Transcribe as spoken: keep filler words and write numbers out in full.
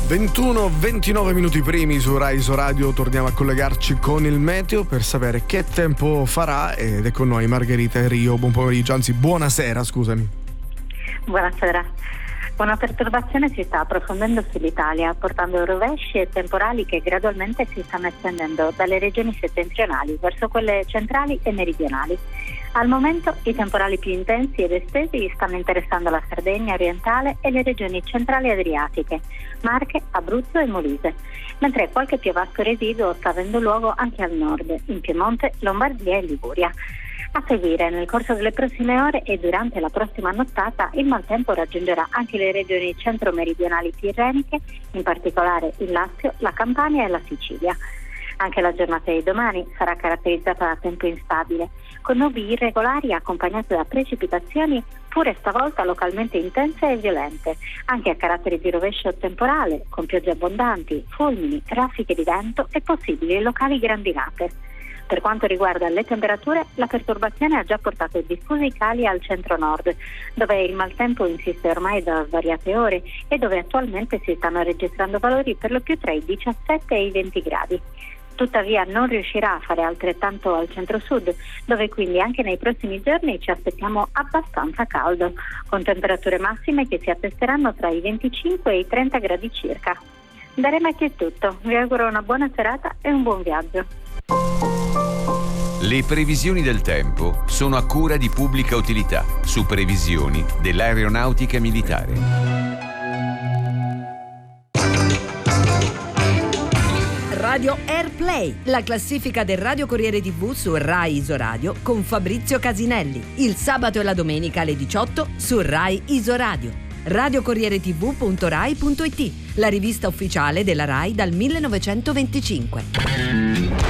ventuno ventinove minuti primi su Rai Iso Radio, torniamo a collegarci con il meteo per sapere che tempo farà ed è con noi Margherita Rio. Buon pomeriggio, anzi buonasera, scusami. Buonasera. Una perturbazione si sta approfondendo sull'Italia, portando rovesci e temporali che gradualmente si stanno estendendo dalle regioni settentrionali verso quelle centrali e meridionali. Al momento i temporali più intensi ed estesi stanno interessando la Sardegna orientale e le regioni centrali adriatiche, Marche, Abruzzo e Molise, mentre qualche piovasco residuo sta avendo luogo anche al nord, in Piemonte, Lombardia e Liguria. A seguire, nel corso delle prossime ore e durante la prossima nottata, il maltempo raggiungerà anche le regioni centro-meridionali tirreniche, in particolare il Lazio, la Campania e la Sicilia. Anche la giornata di domani sarà caratterizzata da tempo instabile, con nubi irregolari accompagnate da precipitazioni pure stavolta localmente intense e violente, anche a carattere di rovescio temporale, con piogge abbondanti, fulmini, raffiche di vento e possibili locali grandinate. Per quanto riguarda le temperature, la perturbazione ha già portato diffusi cali al centro-nord, dove il maltempo insiste ormai da svariate ore e dove attualmente si stanno registrando valori per lo più tra i diciassette e i venti gradi. Tuttavia non riuscirà a fare altrettanto al centro-sud, dove quindi anche nei prossimi giorni ci aspettiamo abbastanza caldo, con temperature massime che si attesteranno tra i venticinque e i trenta gradi circa. Da Remeti è tutto, vi auguro una buona serata e un buon viaggio. Le previsioni del tempo sono a cura di Pubblica Utilità, su previsioni dell'aeronautica militare. Radio Airplay, la classifica del Radio Corriere tivù su Rai Iso Radio con Fabrizio Casinelli, il sabato e la domenica alle diciotto su Rai Iso Radio. radio corriere tivù punto rai punto it, la rivista ufficiale della Rai dal millenovecentoventicinque.